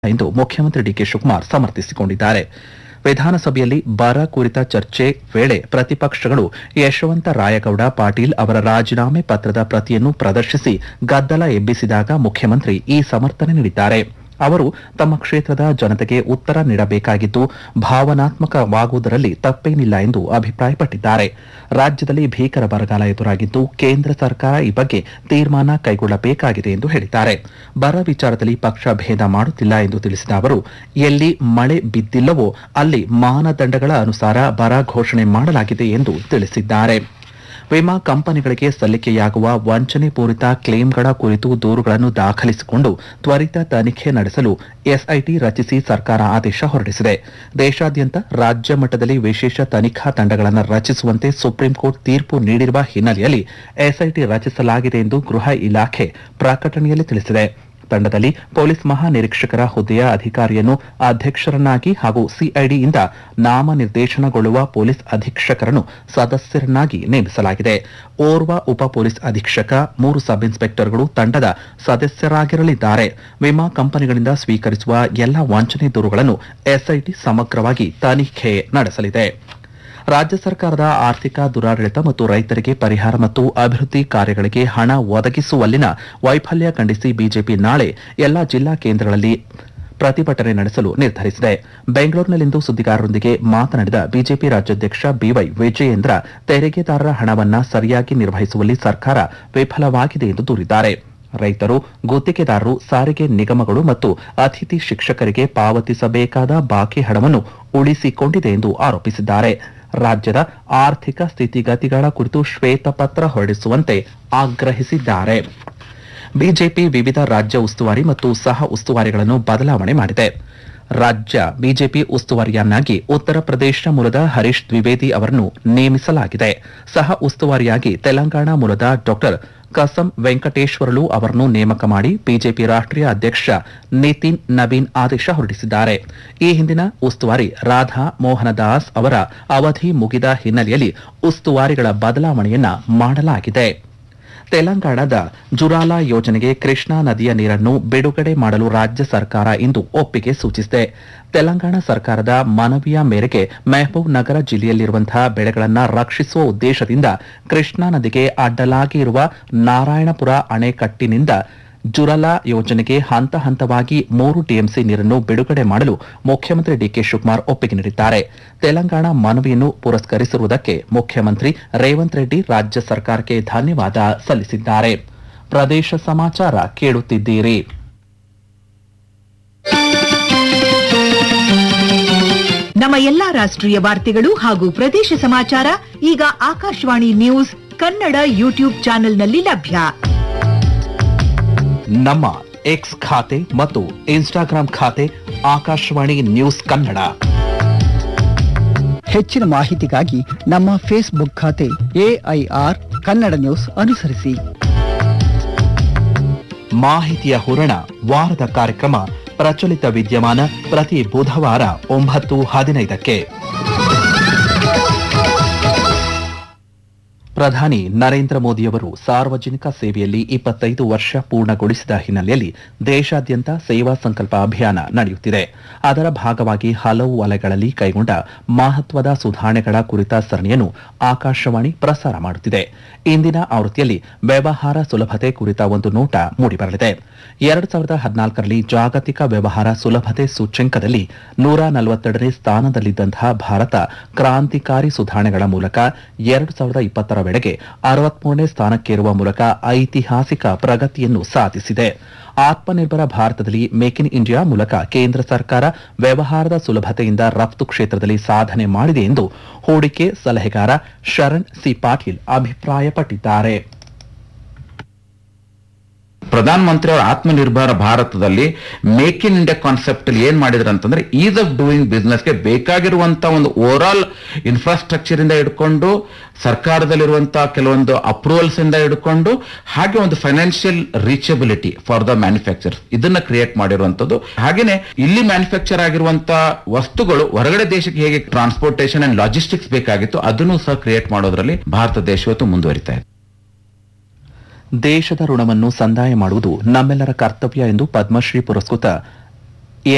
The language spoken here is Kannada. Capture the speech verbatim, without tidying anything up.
ಎಂದು ಮುಖ್ಯಮಂತ್ರಿ ಡಿಕೆ ಶಿವಕುಮಾರ್ ಸಮರ್ಥಿಸಿಕೊಂಡಿದ್ದಾರೆ. ವಿಧಾನಸಭೆಯಲ್ಲಿ ಬರ ಕುರಿತ ಚರ್ಚೆ ವೇಳೆ ಪ್ರತಿಪಕ್ಷಗಳು ಯಶವಂತ ರಾಯಗೌಡ ಪಾಟೀಲ್ ಅವರ ರಾಜೀನಾಮೆ ಪತ್ರದ ಪ್ರತಿಯನ್ನು ಪ್ರದರ್ಶಿಸಿ ಗದ್ದಲ ಎಬ್ಬಿಸಿದಾಗ ಮುಖ್ಯಮಂತ್ರಿ ಈ ಸಮರ್ಥನೆ ನೀಡಿದ್ದಾರೆ. ಅವರು ತಮ್ಮ ಕ್ಷೇತ್ರದ ಜನತೆಗೆ ಉತ್ತರ ನೀಡಬೇಕಾಗಿದ್ದು ಭಾವನಾತ್ಮಕವಾಗುವುದರಲ್ಲಿ ತಪ್ಪೇನಿಲ್ಲ ಎಂದು ಅಭಿಪ್ರಾಯಪಟ್ಟಿದ್ದಾರೆ. ರಾಜ್ಯದಲ್ಲಿ ಭೀಕರ ಬರಗಾಲ ಎದುರಾಗಿದ್ದು ಕೇಂದ್ರ ಸರ್ಕಾರ ಈ ಬಗ್ಗೆ ತೀರ್ಮಾನ ಕೈಗೊಳ್ಳಬೇಕಾಗಿದೆ ಎಂದು ಹೇಳಿದ್ದಾರೆ. ಬರ ವಿಚಾರದಲ್ಲಿ ಪಕ್ಷ ಭೇದ ಮಾಡುತ್ತಿಲ್ಲ ಎಂದು ತಿಳಿಸಿದ ಅವರು, ಎಲ್ಲಿ ಮಳೆ ಬಿದ್ದಿಲ್ಲವೋ ಅಲ್ಲಿ ಮಾನದಂಡಗಳ ಅನುಸಾರ ಬರ ಘೋಷಣೆ ಮಾಡಲಾಗಿದೆ ಎಂದು ತಿಳಿಸಿದ್ದಾರೆ. ವಿಮಾ ಕಂಪನಿಗಳಿಗೆ ಸಲ್ಲಿಕೆಯಾಗುವ ವಂಚನೆ ಪೂರಿತ ಕ್ಲೇಮ್ಗಳ ಕುರಿತು ದೂರುಗಳನ್ನು ದಾಖಲಿಸಿಕೊಂಡು ತ್ವರಿತ ತನಿಖೆ ನಡೆಸಲು ಎಸ್ಐಟಿ ರಚಿಸಿ ಸರ್ಕಾರ ಆದೇಶ ಹೊರಡಿಸಿದೆ. ದೇಶಾದ್ಯಂತ ರಾಜ್ಯ ಮಟ್ಟದಲ್ಲಿ ವಿಶೇಷ ತನಿಖಾ ತಂಡಗಳನ್ನು ರಚಿಸುವಂತೆ ಸುಪ್ರೀಂಕೋರ್ಟ್ ತೀರ್ಪು ನೀಡಿರುವ ಹಿನ್ನೆಲೆಯಲ್ಲಿ ಎಸ್ಐಟಿ ರಚಿಸಲಾಗಿದೆ ಎಂದು ಗೃಹ ಇಲಾಖೆ ಪ್ರಕಟಣೆಯಲ್ಲಿ ತಿಳಿಸಿದೆ. ತಂಡದಲ್ಲಿ ಪೊಲೀಸ್ ಮಹಾನಿರೀಕ್ಷಕರ ಹುದ್ದೆಯ ಅಧಿಕಾರಿಯನ್ನು ಅಧ್ಯಕ್ಷರನ್ನಾಗಿ ಹಾಗೂ ಸಿಐಡಿಯಿಂದ ನಾಮನಿರ್ದೇಶನಗೊಳ್ಳುವ ಪೊಲೀಸ್ ಅಧೀಕ್ಷಕರನ್ನು ಸದಸ್ಯರನ್ನಾಗಿ ನೇಮಿಸಲಾಗಿದೆ. ಓರ್ವ ಉಪ ಪೊಲೀಸ್ ಅಧೀಕ್ಷಕ, ಮೂರು ಸಬ್ ಇನ್ಸ್ಪೆಕ್ಟರ್ಗಳು ತಂಡದ ಸದಸ್ಯರಾಗಿರಲಿದ್ದಾರೆ. ವಿಮಾ ಕಂಪನಿಗಳಿಂದ ಸ್ವೀಕರಿಸುವ ಎಲ್ಲ ವಂಚನೆ ದೂರುಗಳನ್ನು ಎಸ್ಐಟಿ ಸಮಗ್ರವಾಗಿ ತನಿಖೆ ನಡೆಸಲಿದೆ. ರಾಜ್ಯ ಸರ್ಕಾರದ ಆರ್ಥಿಕ ದುರಾಡಳಿತ ಮತ್ತು ರೈತರಿಗೆ ಪರಿಹಾರ ಮತ್ತು ಅಭಿವೃದ್ಧಿ ಕಾರ್ಯಗಳಿಗೆ ಹಣ ಒದಗಿಸುವಲ್ಲಿನ ವೈಫಲ್ಯ ಖಂಡಿಸಿ ಬಿಜೆಪಿ ನಾಳೆ ಎಲ್ಲಾ ಜಿಲ್ಲಾ ಕೇಂದ್ರಗಳಲ್ಲಿ ಪ್ರತಿಭಟನೆ ನಡೆಸಲು ನಿರ್ಧರಿಸಿದೆ. ಬೆಂಗಳೂರಿನಲ್ಲಿಂದು ಸುದ್ದಿಗಾರರೊಂದಿಗೆ ಮಾತನಾಡಿದ ಬಿಜೆಪಿ ರಾಜ್ಯಾಧ್ಯಕ್ಷ ಬಿವೈ ವಿಜಯೇಂದ್ರ, ತೆರಿಗೆದಾರರ ಹಣವನ್ನು ಸರಿಯಾಗಿ ನಿರ್ವಹಿಸುವಲ್ಲಿ ಸರ್ಕಾರ ವಿಫಲವಾಗಿದೆ ಎಂದು ದೂರಿದ್ದಾರೆ. ರೈತರು, ಗುತ್ತಿಗೆದಾರರು, ಸಾರಿಗೆ ನಿಗಮಗಳು ಮತ್ತು ಅತಿಥಿ ಶಿಕ್ಷಕರಿಗೆ ಪಾವತಿಸಬೇಕಾದ ಬಾಕಿ ಹಣವನ್ನು ಉಳಿಸಿಕೊಂಡಿದೆ ಎಂದು ಆರೋಪಿಸಿದ್ದಾರೆ. ರಾಜ್ಯದ ಆರ್ಥಿಕ ಸ್ಥಿತಿಗತಿಗಳ ಕುರಿತು ಶ್ವೇತಪತ್ರ ಹೊರಡಿಸುವಂತೆ ಆಗ್ರಹಿಸಿದ್ದಾರೆ. ಬಿಜೆಪಿ ವಿವಿಧ ರಾಜ್ಯ ಉಸ್ತುವಾರಿ ಮತ್ತು ಸಹ ಉಸ್ತುವಾರಿಗಳನ್ನು ಬದಲಾವಣೆ ಮಾಡಿದೆ. ರಾಜ್ಯ ಬಿಜೆಪಿ ಉಸ್ತುವಾರಿಯನ್ನಾಗಿ ಉತ್ತರ ಪ್ರದೇಶ ಮೂಲದ ಹರೀಶ್ ದ್ವಿವೇದಿ ಅವರನ್ನು ನೇಮಿಸಲಾಗಿದೆ. ಸಹ ಉಸ್ತುವಾರಿಯಾಗಿ ತೆಲಂಗಾಣ ಮೂಲದ ಡಾಕ್ಟರ್ ಕಸಂ ವೆಂಕಟೇಶ್ವರಲು ಅವರನ್ನು ನೇಮಕ ಮಾಡಿ ಬಿಜೆಪಿ ರಾಷ್ಟ್ರೀಯ ಅಧ್ಯಕ್ಷ ನಿತಿನ್ ನಬೀನ್ ಆದೇಶ ಹೊರಡಿಸಿದ್ದಾರೆ. ಈ ಹಿಂದಿನ ಉಸ್ತುವಾರಿ ರಾಧಾ ಮೋಹನ ದಾಸ್ ಅವರ ಅವಧಿ ಮುಗಿದ ಹಿನ್ನೆಲೆಯಲ್ಲಿ ಉಸ್ತುವಾರಿಗಳ ಬದಲಾವಣೆಯನ್ನ ಮಾಡಲಾಗಿದೆ. ತೆಲಂಗಾಣದ ಜುರಾಲಾ ಯೋಜನೆಗೆ ಕೃಷ್ಣಾ ನದಿಯ ನೀರನ್ನು ಬಿಡುಗಡೆ ಮಾಡಲು ರಾಜ್ಯ ಸರ್ಕಾರ ಇಂದು ಒಪ್ಪಿಗೆ ಸೂಚಿಸಿದೆ. ತೆಲಂಗಾಣ ಸರ್ಕಾರದ ಮನವಿಯ ಮೇರೆಗೆ ಮೆಹಬೂಬ್ ನಗರ ಜಿಲ್ಲೆಯಲ್ಲಿರುವಂತಹ ಬೆಳೆಗಳನ್ನು ರಕ್ಷಿಸುವ ಉದ್ದೇಶದಿಂದ ಕೃಷ್ಣಾ ನದಿಗೆ ಅಡ್ಡಲಾಗಿ ಇರುವ ನಾರಾಯಣಪುರ ಅಣೆಕಟ್ಟಿನಿಂದ ಜುರಾಲಾ ಯೋಜನೆಗೆ ಹಂತ ಹಂತವಾಗಿ ಮೂರು ಟಿಎಂಸಿ ನೀರನ್ನು ಬಿಡುಗಡೆ ಮಾಡಲು ಮುಖ್ಯಮಂತ್ರಿ ಡಿಕೆ ಶಿವಕುಮಾರ್ ಒಪ್ಪಿಗೆ ನೀಡಿದ್ದಾರೆ. ತೆಲಂಗಾಣ ಮನವಿಯನ್ನು ಪುರಸ್ಕರಿಸಿರುವುದಕ್ಕೆ ಮುಖ್ಯಮಂತ್ರಿ ರೇವಂತ್ ರೆಡ್ಡಿ ರಾಜ್ಯ ಸರ್ಕಾರಕ್ಕೆ ಧನ್ಯವಾದ ಸಲ್ಲಿಸಿದ್ದಾರೆ. ಪ್ರದೇಶ ಸಮಾಚಾರ ಕೇಳುತ್ತಿದ್ದೀರಿ. ನಮ್ಮ ಎಲ್ಲಾ ರಾಷ್ಟ್ರೀಯ ವಾರ್ತೆಗಳು ಹಾಗೂ ಪ್ರದೇಶ ಸಮಾಚಾರ ಈಗ ಆಕಾಶವಾಣಿ ನ್ಯೂಸ್ ಕನ್ನಡ ಯೂಟ್ಯೂಬ್ ಚಾನೆಲ್ನಲ್ಲಿ ಲಭ್ಯ. ನಮ್ಮ ಎಕ್ಸ್ ಖಾತೆ ಮತ್ತು ಇನ್ಸ್ಟಾಗ್ರಾಂ ಖಾತೆ ಆಕಾಶವಾಣಿ ನ್ಯೂಸ್ ಕನ್ನಡ. ಹೆಚ್ಚಿನ ಮಾಹಿತಿಗಾಗಿ ನಮ್ಮ ಫೇಸ್ಬುಕ್ ಖಾತೆ ಎಐಆರ್ ಕನ್ನಡ ನ್ಯೂಸ್ ಅನುಸರಿಸಿ. ಮಾಹಿತಿಯ ಹೂರಣ ವಾರದ ಕಾರ್ಯಕ್ರಮ ಪ್ರಚಲಿತ ವಿದ್ಯಮಾನ ಪ್ರತಿ ಬುಧವಾರ ಒಂಬತ್ತು ಹದಿನೈದಕ್ಕೆ. ಪ್ರಧಾನಿ ನರೇಂದ್ರ ಮೋದಿಯವರು ಸಾರ್ವಜನಿಕ ಸೇವೆಯಲ್ಲಿ ಇಪ್ಪತ್ತೈದು ವರ್ಷ ಪೂರ್ಣಗೊಳಿಸಿದ ಹಿನ್ನೆಲೆಯಲ್ಲಿ ದೇಶಾದ್ಯಂತ ಸೇವಾ ಸಂಕಲ್ಪ ಅಭಿಯಾನ ನಡೆಯುತ್ತಿದೆ. ಅದರ ಭಾಗವಾಗಿ ಹಲವು ವಲಯಗಳಲ್ಲಿ ಕೈಗೊಂಡ ಮಹತ್ವದ ಸುಧಾರಣೆಗಳ ಕುರಿತ ಸರಣಿಯನ್ನು ಆಕಾಶವಾಣಿ ಪ್ರಸಾರ ಮಾಡುತ್ತಿದೆ. ಇಂದಿನ ಆವೃತ್ತಿಯಲ್ಲಿ ವ್ಯವಹಾರ ಸುಲಭತೆ ಕುರಿತ ಒಂದು ನೋಟ ಮೂಡಿಬರಲಿದೆ. ಎರಡು ಸಾವಿರದ ಹದಿನಾಲ್ಕರಲ್ಲಿ ಜಾಗತಿಕ ವ್ಯವಹಾರ ಸುಲಭತೆ ಸೂಚ್ಯಂಕದಲ್ಲಿ ನೂರ ನಲವತ್ತೆರಡನೇ ಸ್ಥಾನದಲ್ಲಿದ್ದಂತಹ ಭಾರತ ಕ್ರಾಂತಿಕಾರಿ ಸುಧಾರಣೆಗಳ ಮೂಲಕ ಎರಡು ಸಾವಿರದ ಇಪ್ಪತ್ತರ ವೇಳೆಗೆ ಅರವತ್ಮೂರನೇ ಸ್ಥಾನಕ್ಕೇರುವ ಮೂಲಕ ಐತಿಹಾಸಿಕ ಪ್ರಗತಿಯನ್ನು ಸಾಧಿಸಿದೆ. ಆತ್ಮನಿರ್ಭರ ಭಾರತದಲ್ಲಿ ಮೇಕ್ ಇನ್ ಇಂಡಿಯಾ ಮೂಲಕ ಕೇಂದ್ರ ಸರ್ಕಾರ ವ್ಯವಹಾರದ ಸುಲಭತೆಯಿಂದ ರಫ್ತು ಕ್ಷೇತ್ರದಲ್ಲಿ ಸಾಧನೆ ಮಾಡಿದೆ ಎಂದು ಹೂಡಿಕೆ ಸಲಹೆಗಾರ ಶರಣ್ ಸಿ ಪಾಟೀಲ್ ಅಭಿಪ್ರಾಯಪಟ್ಟಿದ್ದಾರೆ. ಪ್ರಧಾನ ಮಂತ್ರಿ ಅವರ ಆತ್ಮನಿರ್ಭರ ಭಾರತದಲ್ಲಿ ಮೇಕ್ ಇನ್ ಇಂಡಿಯಾ ಕಾನ್ಸೆಪ್ಟ್ ಅಲ್ಲಿ ಏನ್ ಮಾಡಿದ್ರು ಅಂತಂದ್ರೆ ಈಸ್ ಆಫ್ ಡೂಯಿಂಗ್ ಬಿಸ್ನೆಸ್ಗೆ ಬೇಕಾಗಿರುವಂತಹ ಒಂದು ಓವರ್ ಆಲ್ ಇನ್ಫ್ರಾಸ್ಟ್ರಕ್ಚರ್ ಇಂದ ಹಿಡ್ಕೊಂಡು ಸರ್ಕಾರದಲ್ಲಿರುವಂತಹ ಕೆಲವೊಂದು ಅಪ್ರೂವಲ್ಸ್ ಇಂದ ಹಿಡ್ಕೊಂಡು ಹಾಗೆ ಒಂದು financial reachability for the manufacture ಇದನ್ನ ಕ್ರಿಯೇಟ್ ಮಾಡಿರುವಂತದ್ದು. ಹಾಗೇನೆ ಇಲ್ಲಿ ಮ್ಯಾನುಫ್ಯಾಕ್ಚರ್ ಆಗಿರುವಂತಹ ವಸ್ತುಗಳು ಹೊರಗಡೆ ದೇಶಕ್ಕೆ ಹೇಗೆ ಟ್ರಾನ್ಸ್ಪೋರ್ಟೇಷನ್ ಅಂಡ್ ಲಾಜಿಸ್ಟಿಕ್ಸ್ ಬೇಕಾಗಿತ್ತು ಅದನ್ನು ಸಹ ಕ್ರಿಯೇಟ್ ಮಾಡೋದ್ರಲ್ಲಿ ಭಾರತ ದೇಶ ಇವತ್ತು ಮುಂದುವರಿತಾ ಇದೆ. ದೇಶದ ಋಣವನ್ನು ಸಂದಾಯ ಮಾಡುವುದು ನಮ್ಮೆಲ್ಲರ ಕರ್ತವ್ಯ ಎಂದು ಪದ್ಮಶ್ರೀ ಪುರಸ್ಕೃತ